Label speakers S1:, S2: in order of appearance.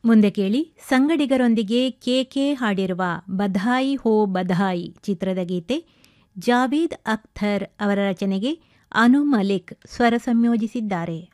S1: ಮುಂದೆ ಕೇಳಿ ಸಂಗಡಿಗರೊಂದಿಗೆ ಕೆ ಹಾಡಿರುವ ಬಧಾಯಿ ಹೋ ಬಧಾಯಿ ಚಿತ್ರದ ಗೀತೆ. ಜಾವೀದ್ ಅಖ್ತರ್ ಅವರ ರಚನೆಗೆ ಅನು ಮಲಿಕ್ ಸ್ವರ ಸಂಯೋಜಿಸಿದ್ದಾರೆ.